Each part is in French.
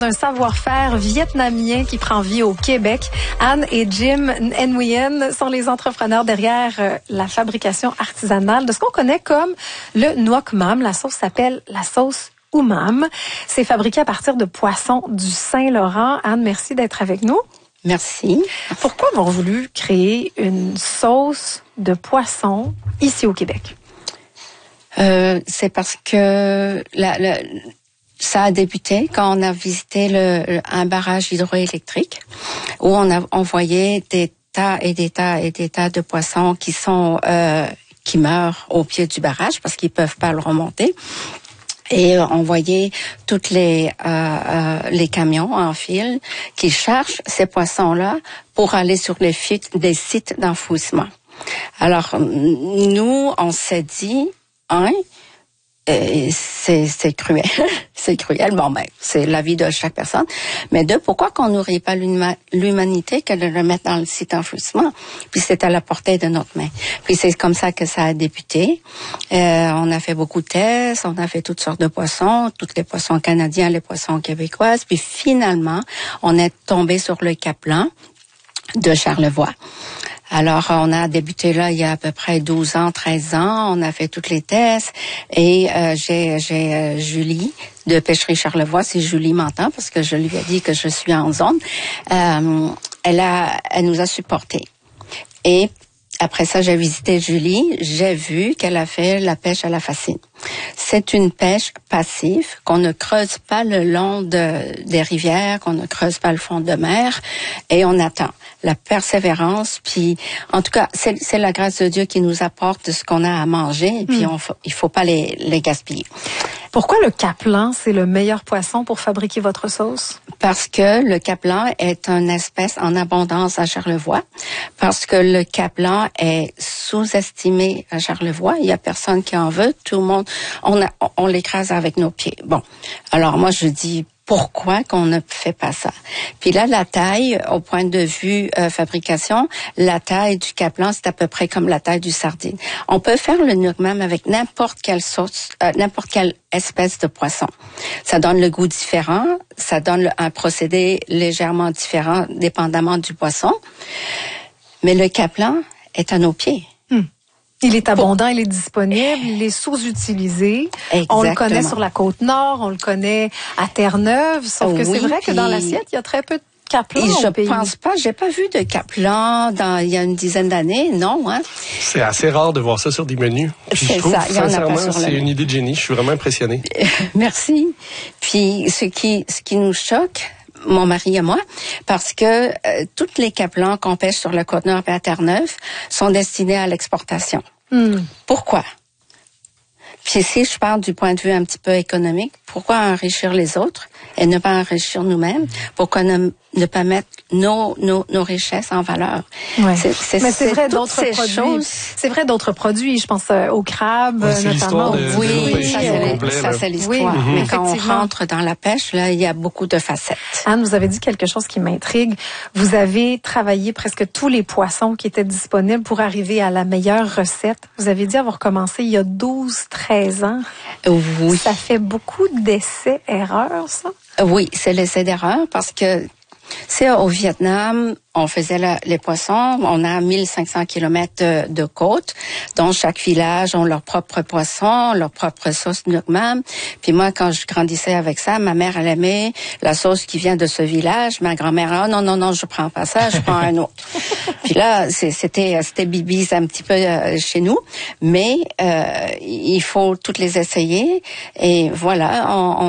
Un savoir-faire vietnamien qui prend vie au Québec. Anne et Jim Nguyen sont les entrepreneurs derrière la fabrication artisanale de ce qu'on connaît comme le Nuoc Mam. La sauce s'appelle la sauce Umam. C'est fabriqué à partir de poissons du Saint-Laurent. Anne, merci d'être avec nous. Merci. Pourquoi avoir voulu créer une sauce de poisson ici au Québec? C'est parce que ça a débuté quand on a visité un barrage hydroélectrique où on a envoyé des tas et des tas et des tas de poissons qui meurent au pied du barrage parce qu'ils peuvent pas le remonter. Et on voyait toutes les camions en file qui cherchent ces poissons-là pour aller sur des sites d'enfouissement. Alors, nous, on s'est dit, c'est cruel. C'est cruel. Bon, c'est la vie de chaque personne. Mais pourquoi qu'on nourrit pas l'humanité que de le mettre dans le site d'enfouissement? Puis c'est à la portée de notre main. Puis c'est comme ça que ça a débuté. On a fait beaucoup de tests, on a fait toutes sortes de poissons, tous les poissons canadiens, les poissons québécois. Puis finalement, on est tombé sur le Caplan de Charlevoix. Alors, on a débuté là il y a à peu près 12 ans, 13 ans. On a fait tous les tests et j'ai Julie de Pêcherie Charlevoix. Si Julie m'entend, parce que je lui ai dit que je suis en zone. Elle nous a supportés. Et après ça, j'ai visité Julie. J'ai vu qu'elle a fait la pêche à la fascine. C'est une pêche passive, qu'on ne creuse pas le long des rivières, qu'on ne creuse pas le fond de mer, et on attend. La persévérance, puis en tout cas, c'est la grâce de Dieu qui nous apporte ce qu'on a à manger, et puis il faut pas les gaspiller. Pourquoi le caplan, c'est le meilleur poisson pour fabriquer votre sauce? Parce que le caplan est une espèce en abondance à Charlevoix, parce que le caplan est sous-estimé à Charlevoix. Il y a personne qui en veut, tout le monde, on l'écrase avec nos pieds. Bon, alors moi je dis, pourquoi qu'on ne fait pas ça? Puis là, la taille, au point de vue fabrication, la taille du caplan, c'est à peu près comme la taille du sardine. On peut faire le nuoc mam avec n'importe quelle sauce, n'importe quelle espèce de poisson. Ça donne le goût différent, ça donne un procédé légèrement différent, dépendamment du poisson. Mais le caplan est à nos pieds. Il est abondant, il est disponible, il est sous-utilisé. Exactement. On le connaît sur la Côte-Nord, on le connaît à Terre-Neuve, sauf que c'est vrai que dans l'assiette, il y a très peu de caplan au pays. Je pense pas, j'ai pas vu de caplan il y a une dizaine d'années, non, hein. C'est assez rare de voir ça sur des menus. Puis je trouve, sincèrement, c'est une idée de génie. Je suis vraiment impressionné. Merci. Puis, ce qui nous choque, mon mari et moi, parce que toutes les caplans qu'on pêche sur le Côte-Nord et à Terre-Neuve sont destinés à l'exportation. Pourquoi? Puis si je parle du point de vue un petit peu économique, pourquoi enrichir les autres et ne pas enrichir nous-mêmes? Pourquoi ne pas mettre nos richesses en valeur? Ouais. Mais c'est vrai d'autres produits. C'est vrai d'autres produits. Je pense au crabe, notamment. Ça c'est l'histoire. Oui, mais quand on rentre dans la pêche, là, il y a beaucoup de facettes. Anne, vous avez dit quelque chose qui m'intrigue. Vous avez travaillé presque tous les poissons qui étaient disponibles pour arriver à la meilleure recette. Vous avez dit avoir commencé il y a 12-13 ans. Oui. Ça fait beaucoup d'essais-erreurs, ça? Oui, c'est l'essai d'erreur parce que c'est au Vietnam, on faisait les poissons, on a 1500 kilomètres de côte, dont chaque village ont leur propre poisson, leur propre sauce nuoc mam. Puis moi, quand je grandissais avec ça, ma mère, elle aimait la sauce qui vient de ce village. Ma grand-mère, non, je prends pas ça, je prends un autre. Puis là, c'était bibis un petit peu chez nous, mais il faut toutes les essayer. Et voilà,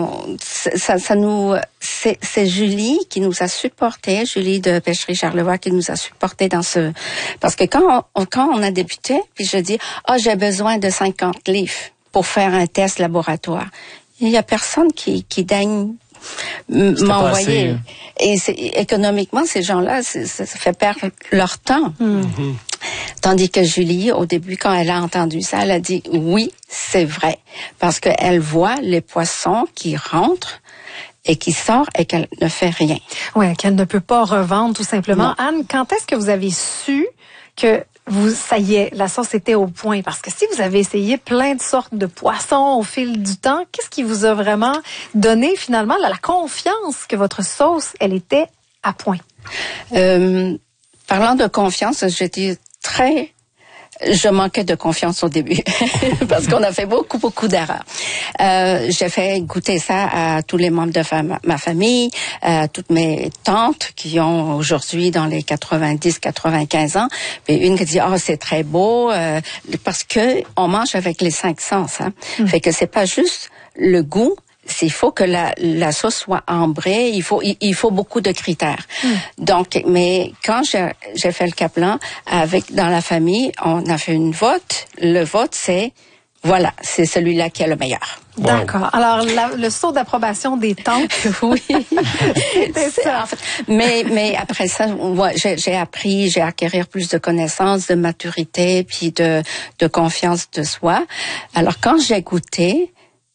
c'est Julie qui nous a supporté, Julie de Pêcherie Charlevoix qui nous a supporté dans ce... Parce que quand on a débuté, puis je dis, j'ai besoin de 50 livres pour faire un test laboratoire. Il y a personne qui daigne m'envoyer. Et économiquement, ces gens-là, ça fait perdre leur temps. Tandis que Julie, au début, quand elle a entendu ça, elle a dit, oui, c'est vrai. Parce qu'elle voit les poissons qui rentrent et qui sort et qu'elle ne fait rien. Oui, qu'elle ne peut pas revendre tout simplement. Non. Anne, quand est-ce que vous avez su que ça y est, la sauce était au point. Parce que si vous avez essayé plein de sortes de poissons au fil du temps, qu'est-ce qui vous a vraiment donné finalement la confiance que votre sauce, elle était à point? Parlant de confiance, je manquais de confiance au début parce qu'on a fait beaucoup d'erreurs. J'ai fait goûter ça à tous les membres de ma famille, à toutes mes tantes qui ont aujourd'hui dans les 90-95 ans. Puis une qui dit c'est très beau parce que on mange avec les 5 sens. Hein. Fait que c'est pas juste le goût. Il faut que la sauce soit ambrée, il faut beaucoup de critères. Donc, mais quand j'ai fait le Kaplan dans la famille, on a fait une vote. Le vote, c'est celui-là qui est le meilleur. Wow. D'accord. Alors, le saut d'approbation des tantes. Oui. C'est ça. En fait, mais après ça, j'ai appris, j'ai acquérir plus de connaissances, de maturité, puis de confiance de soi. Alors, quand j'ai goûté,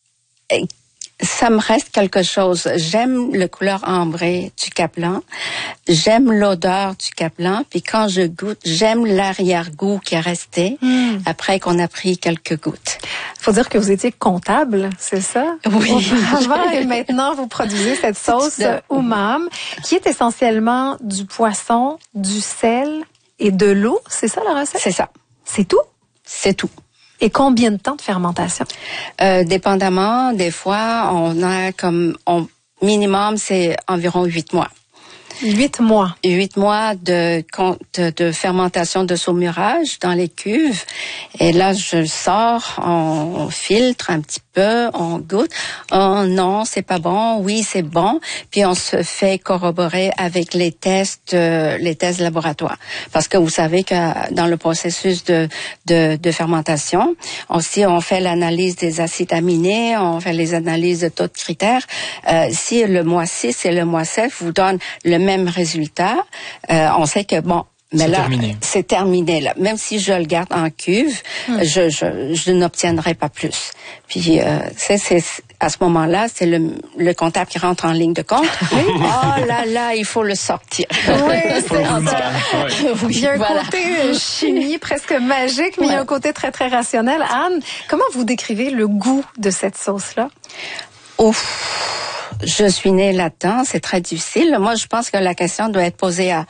ça me reste quelque chose. J'aime le couleur ambrée du Kaplan. J'aime l'odeur du Kaplan. Puis quand je goûte, j'aime l'arrière-goût qui est resté après qu'on a pris quelques gouttes. Faut dire que vous étiez comptable, c'est ça? Oui. Avant et maintenant, vous produisez cette sauce umam qui est essentiellement du poisson, du sel et de l'eau. C'est ça la recette? C'est ça. C'est tout? C'est tout. Et combien de temps de fermentation? Dépendamment, des fois, on a minimum, c'est environ 8 mois. 8 mois. 8 mois de fermentation de saumurage dans les cuves. Et là, je sors, on filtre un petit peu, on goûte. Oh non, c'est pas bon. Oui, c'est bon. Puis on se fait corroborer avec les tests laboratoires. Parce que vous savez que dans le processus de fermentation, aussi on fait l'analyse des acides aminés, on fait les analyses de d'autres critères. Si le mois 6 et le mois 7 vous donnent le même résultat, on sait que mais là, c'est terminé là. Même si je le garde en cuve, je n'obtiendrai pas plus. Puis c'est à ce moment-là, c'est le comptable qui rentre en ligne de compte. Oh là, il faut le sortir. Oui, c'est ça. Oui, il y a un côté chimie presque magique, mais il y a un côté très très rationnel. Anne, comment vous décrivez le goût de cette sauce-là? Ouf. Je suis née là-dedans, c'est très difficile. Moi, je pense que la question doit être posée à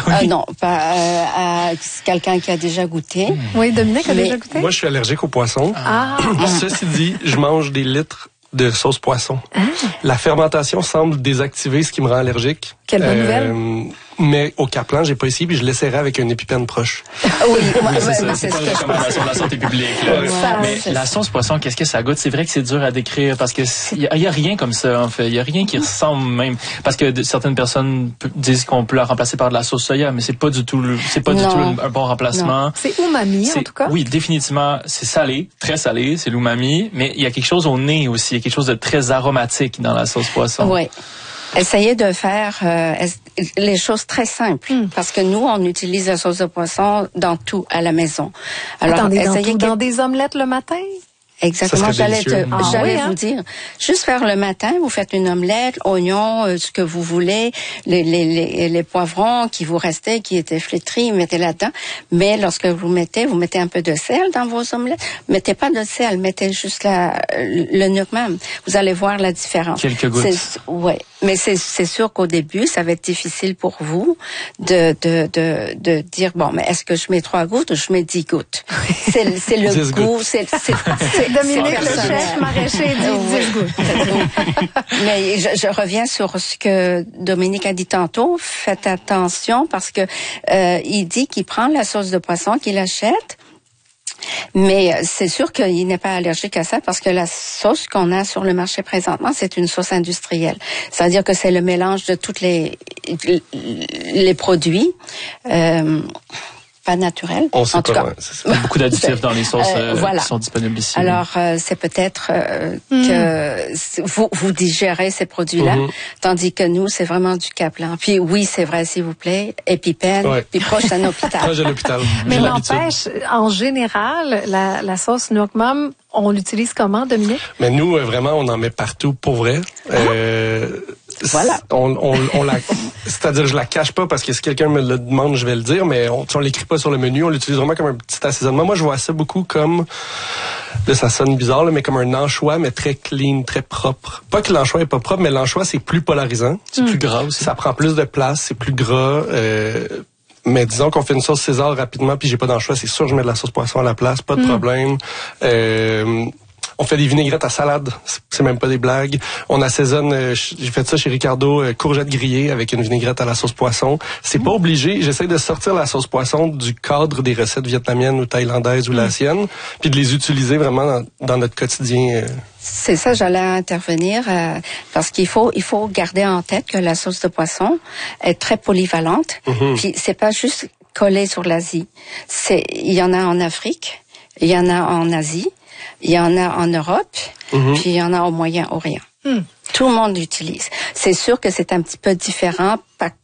quelqu'un qui a déjà goûté. Oui, Dominique a déjà goûté. Moi, je suis allergique aux poissons. Ceci dit, je mange des litres de sauce poisson. La fermentation semble désactiver ce qui me rend allergique. Quelle bonne nouvelle. Mais au Kaplan, j'ai pas essayé, puis je l'essaierai avec un épipène proche. Oui, c'est pas une recommandation de la santé publique. Là. Mais la sauce poisson, qu'est-ce que ça goûte? C'est vrai que c'est dur à décrire parce que il y a rien comme ça, en fait. Il y a rien qui ressemble même. Parce que certaines personnes disent qu'on peut la remplacer par de la sauce soya, mais c'est pas du tout un bon remplacement. C'est umami, en tout cas. Oui, définitivement. C'est salé, très salé, c'est l'umami, mais il y a quelque chose au nez aussi. Il y a quelque chose de très aromatique dans la sauce poisson. Oui. Essayez de faire les choses très simples, parce que nous, on utilise la sauce de poisson dans tout à la maison. Alors, attendez, dans des omelettes le matin? Exactement, j'allais vous dire. Juste faire le matin, vous faites une omelette, oignons, ce que vous voulez, les poivrons qui vous restaient, qui étaient flétris, mettez là-dedans. Mais lorsque vous mettez un peu de sel dans vos omelettes. Mettez pas de sel, mettez juste le nucmam. Vous allez voir la différence. Quelques gouttes. Ouais. Mais c'est sûr qu'au début, ça va être difficile pour vous de dire, mais est-ce que je mets 3 gouttes ou je mets 10 gouttes? C'est le goût, c'est Dominique, le chef maraîcher, dit 10 gouttes. Mais je reviens sur ce que Dominique a dit tantôt. Faites attention parce que il dit qu'il prend la sauce de poisson qu'il achète. Mais c'est sûr qu'il n'est pas allergique à ça parce que la sauce qu'on a sur le marché présentement, c'est une sauce industrielle. C'est-à-dire que c'est le mélange de tous les produits. Pas naturel. On sait en tout cas. Beaucoup d'additifs dans les sauces qui sont disponibles ici. Alors, c'est peut-être que vous digérez ces produits-là, tandis que nous, c'est vraiment du Kaplan. Puis oui, c'est vrai, s'il vous plaît, épipène, puis proche d'un hôpital. Proche de l'hôpital. Mais n'empêche, en général, la sauce nucmam, on l'utilise comment, Dominique? Mais nous, vraiment, on en met partout, pour vrai. Voilà. C'est-à-dire, je la cache pas parce que si quelqu'un me le demande, je vais le dire, mais on l'écrit pas sur le menu, on l'utilise vraiment comme un petit assaisonnement. Moi, je vois ça beaucoup comme, là, ça sonne bizarre, là, mais comme un anchois, mais très clean, très propre. Pas que l'anchois est pas propre, mais l'anchois, c'est plus polarisant. C'est plus gras aussi. Ça prend plus de place, c'est plus gras, mais disons qu'on fait une sauce César rapidement, puis j'ai pas d'anchois, c'est sûr je mets de la sauce poisson à la place, pas de problème. On fait des vinaigrettes à salade, c'est même pas des blagues. On assaisonne, j'ai fait ça chez Ricardo, courgettes grillées avec une vinaigrette à la sauce poisson. C'est pas obligé, j'essaie de sortir la sauce poisson du cadre des recettes vietnamiennes ou thaïlandaises ou laotiennes, puis de les utiliser vraiment dans notre quotidien. C'est ça, j'allais intervenir parce qu'il faut garder en tête que la sauce de poisson est très polyvalente. Puis c'est pas juste collé sur l'Asie. Il y en a en Afrique, il y en a en Asie, il y en a en Europe, puis il y en a au Moyen-Orient. Tout le monde l'utilise. C'est sûr que c'est un petit peu différent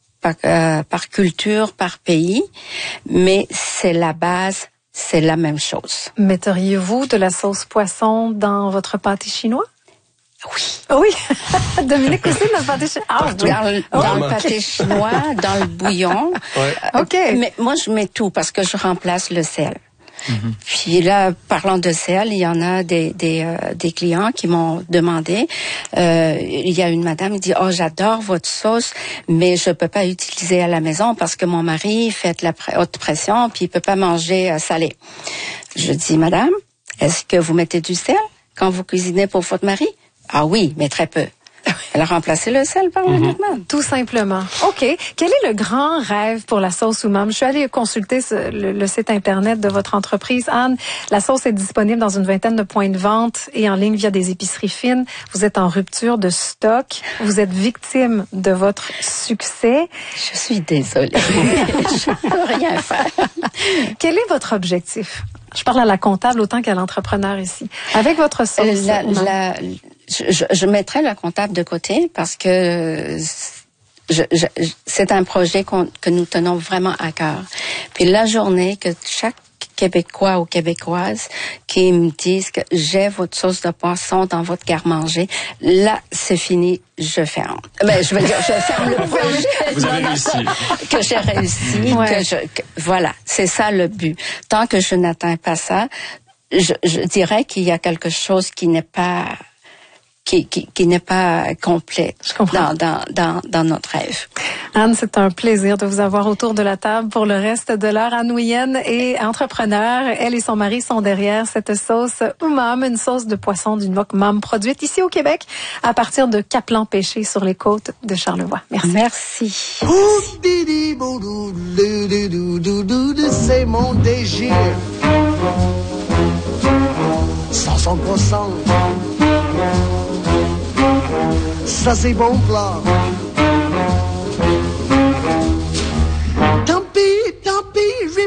par culture, par pays, mais c'est la base. C'est la même chose. Metteriez-vous de la sauce poisson dans votre pâté chinois? Oui. Oui. Dominique aussi dans le pâté chinois. Ah, oui. Dans le pâté chinois, dans le bouillon. Ouais. OK. Mais moi, je mets tout parce que je remplace le sel. Puis là, parlant de sel, il y en a des clients qui m'ont demandé. Il y a une madame qui dit « Oh, j'adore votre sauce, mais je peux pas utiliser à la maison parce que mon mari fait de la haute pression puis il peut pas manger salé. » Je dis « Madame, est-ce que vous mettez du sel quand vous cuisinez pour votre mari? » « Ah oui, mais très peu. » Elle a remplacé le sel par le Nokmam. Tout simplement. OK. Quel est le grand rêve pour la sauce Umam? Je suis allée consulter le site Internet de votre entreprise. Anne, la sauce est disponible dans une 20aine de points de vente et en ligne via des épiceries fines. Vous êtes en rupture de stock. Vous êtes victime de votre succès. Je suis désolée. Je ne peux rien faire. Quel est votre objectif? Je parle à la comptable autant qu'à l'entrepreneur ici. Avec votre sauce je mettrai la comptable de côté parce que c'est un projet que nous tenons vraiment à cœur. Puis la journée que chaque Québécois ou Québécoise qui me disent que j'ai votre sauce de poisson dans votre garde-manger, là, c'est fini, je ferme. Ben, je veux dire, je ferme le projet. Vous avez réussi. Que j'ai réussi, voilà, c'est ça le but. Tant que je n'atteins pas ça, je dirais qu'il y a quelque chose qui n'est pas complet dans notre rêve. Anne, c'est un plaisir de vous avoir autour de la table pour le reste de l'heure. Anne Nguyen est entrepreneur. Elle et son mari sont derrière cette sauce Umam, une sauce de poisson du Nokmam produite ici au Québec à partir de Caplan pêché sur les côtes de Charlevoix. Merci. C'est mon dégir. 100%. Ça c'est bon plat.